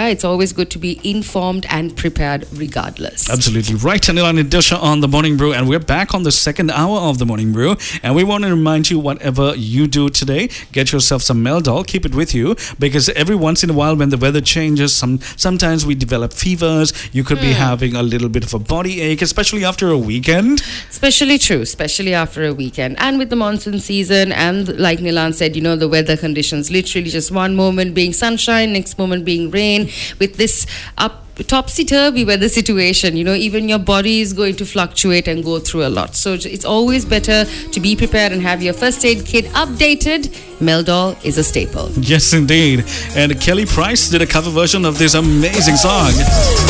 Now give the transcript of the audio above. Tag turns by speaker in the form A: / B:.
A: it's always good to be informed and prepared regardless.
B: Absolutely right. Anil and Nidosha on the Morning Brew, and we're back on the second hour of the Morning Brew, and we want to remind you, whatever you do today, get yourself some Meldol, keep it with you, because every once in a while when the weather changes, sometimes we develop fevers. You could be having a little bit of a body ache, especially after a weekend.
A: Especially true, especially after a weekend. And with the monsoon season, and like Nilan said, the weather conditions, literally just one moment being sunshine, next moment being rain. With this topsy-turvy weather situation, even your body is going to fluctuate and go through a lot. So it's always better to be prepared and have your first aid kit updated. Meldol is a staple.
B: Yes, indeed. And Kelly Price did a cover version of this amazing song.